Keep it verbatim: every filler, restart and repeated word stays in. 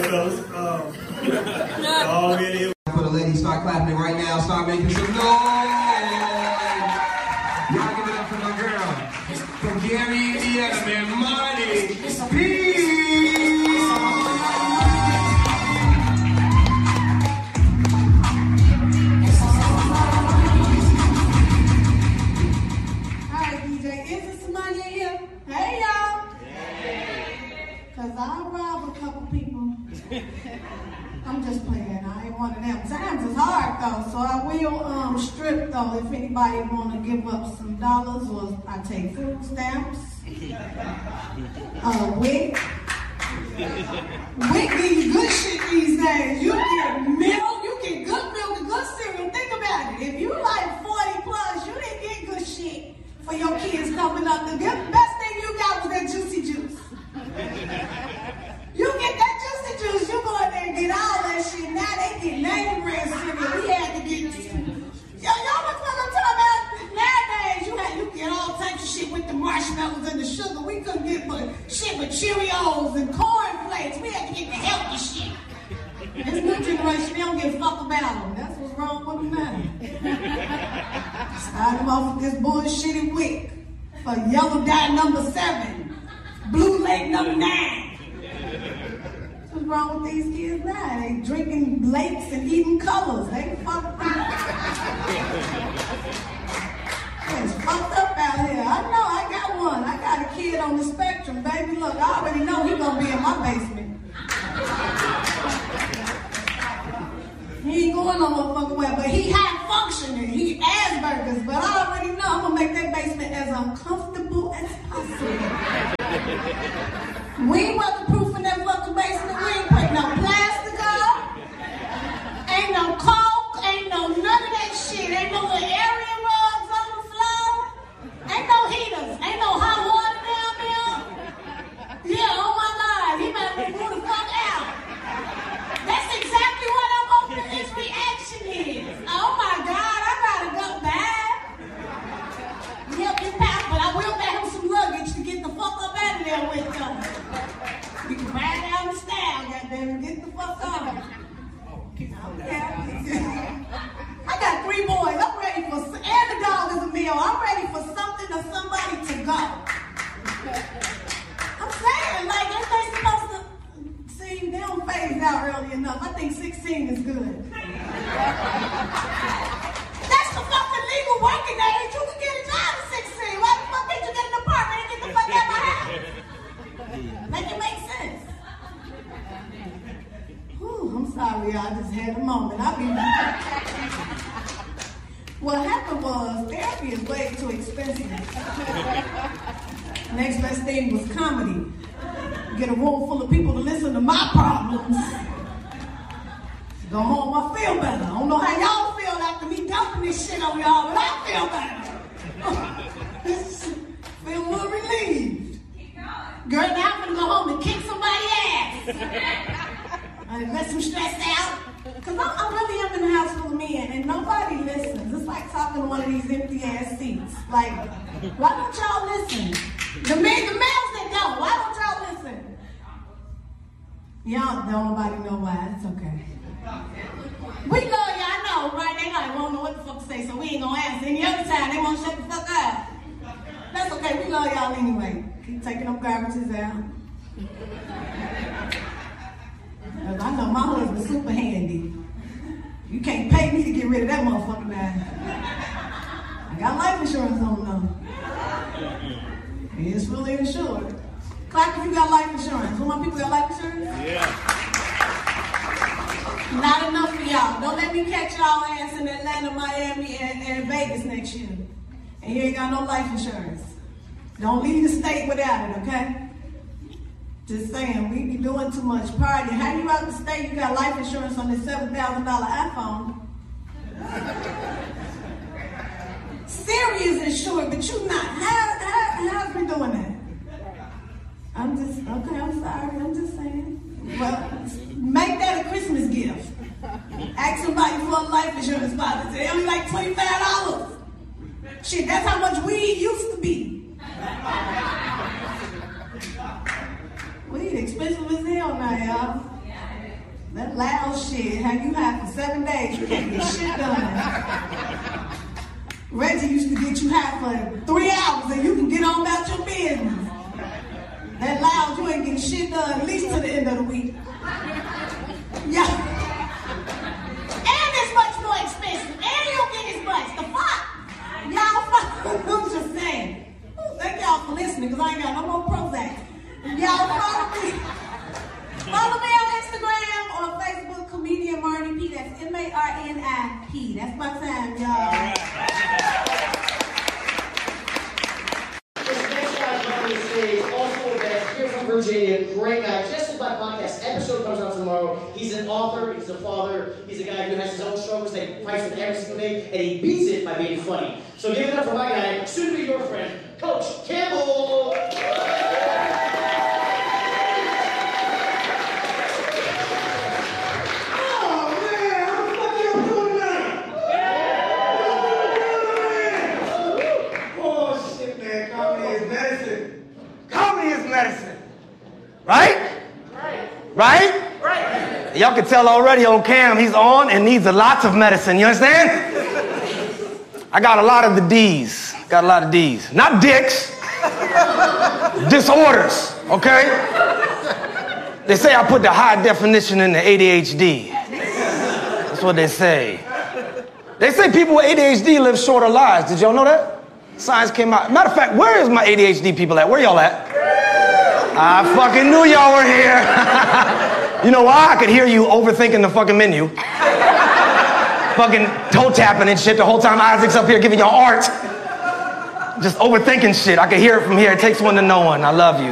fellas. Um, oh, yeah. For the ladies, start clapping right now. Start making some noise. Y'all give it up for my girl. From Gary, Indiana, man, Marty P. I rob a couple people. I'm just playing. I ain't one of them. Times is hard though, so I will um, strip though if anybody want to give up some dollars, or I take food stamps. Uh, WIC. WIC gives good shit these days. You get milk, you get good milk and good cereal. Think about it. If you like forty plus, you didn't get good shit for your kids coming up. The best thing you got was that juicy juice. You get that juicy juice, you go in there and get all that shit. Now they get name brand cereal. We had to get, yo, y'all know what I'm talking about? Nowadays, you had you get all types of shit with the marshmallows and the sugar. We couldn't get but shit with Cheerios and cornflakes. We had to get the healthy shit. This new generation, they don't give a fuck about them. That's what's wrong with them now. Start them off with this bullshitty WIC for yellow dye number seven, blue lake number nine. What's wrong with these kids now? They drinking lakes and eating colors. They fucked up. It's fucked up out here. I know, I got one. I got a kid on the spectrum, baby. Look, I already know he's gonna be in my basement. He ain't going no motherfucking way, but he high functioning. He Asperger's, but I already know I'm gonna make that basement as uncomfortable as possible. We ain't weatherproofing that fucking basement. We ain't putting no plastic up. Ain't no coke. Ain't no none of that shit. Ain't no little area rugs on the floor. Ain't no heaters. Ain't no hot water down there. Yeah, oh my God. He better be moved the fuck out. That's exactly what I'm hoping his reaction is. Oh my God, I gotta go back. Yep, you pass, but I will buy him some luggage to get the fuck up out of there with them. You can ride down the style, goddamn, get the fuck out. I got three boys. I'm ready for, and the dog is a meal. I'm ready for something or somebody to go. I'm saying, like, ain't they supposed to, see, they don't phase out early enough. I think sixteen is good. That's the fucking legal working age. You can get a job at sixteen. Why the fuck did you get an apartment and get the fuck out of my house? Make it make sense. Whew, I'm sorry, y'all. I just had a moment. I be. What happened was therapy is way too expensive. Next best thing was comedy. Get a room full of people to listen to my problems. Go home, I feel better. I don't know how y'all feel after me dumping this shit on y'all, but I feel better. Feel a little relieved. Girl, now I'm gonna go home and kick somebody's ass. And let them stressed out. Because I, I really am in the house full of men and nobody listens. It's like talking to one of these empty ass seats. Like, why don't y'all listen? The men, the males that don't, why don't y'all listen? Y'all don't nobody know why. It's okay. We love y'all, know, right? They like won't know what the fuck to say, so we ain't gonna answer. Any other time, they won't shut the fuck up. That's okay, we love y'all anyway. Keep taking them garbages out. I know my husband's super handy. You can't pay me to get rid of that motherfucker now. I got life insurance on them. It's fully insured. Clap if you got life insurance. Who my people got life insurance? Yeah. Not enough for y'all. Don't let me catch y'all ass in Atlanta, Miami, and, and Vegas next year. And you ain't got no life insurance. Don't leave the state without it, okay? Just saying, we be doing too much party. How you out the state, you got life insurance on this seven thousand dollar iPhone. Siri is insured, but you not. How, how, how's we doing that? I'm just, okay, I'm sorry, I'm just saying. Well, make that a Christmas gift. Ask somebody for a life insurance policy. They only like twenty-five dollars. Shit, that's how much weed used to be. Weed expensive as hell now, y'all. That loud shit, how you have for seven days, you can't get shit done. Reggie used to get you high for three hours and you can get on about your business. That loud, you ain't getting shit done at least to the end of the week. Yeah. And it's much more expensive. And you don't get as much. The fuck? Y'all fuck. I'm just saying. Thank y'all for listening because I ain't got no more Prozac. Y'all follow me. Follow me on Instagram or Facebook, Comedian Marnie P. That's M A R N I P. That's my time, y'all. This next guy's on the stage, also a guest, here from Virginia, great guy. Just as my podcast episode comes out tomorrow, he's an author, he's a father, he's a guy who has his own struggles that he fights with every single day, and he beats it by being funny. So give it up for my guy, soon to be your friend, Coach Campbell. Medicine. Right? Right? Right? Right. Y'all can tell already on cam he's on and needs a lot of medicine. You understand? I got a lot of the D's. Got a lot of D's. Not dicks. Disorders. Okay? They say I put the high definition in the A D H D. That's what they say. They say people with A D H D live shorter lives. Did y'all know that? Science came out. Matter of fact, where is my A D H D people at? Where y'all at? I fucking knew y'all were here. You know why? I could hear you overthinking the fucking menu. Fucking toe tapping and shit the whole time Isaac's up here giving y'all art. Just overthinking shit. I could hear it from here. It takes one to know one. I love you.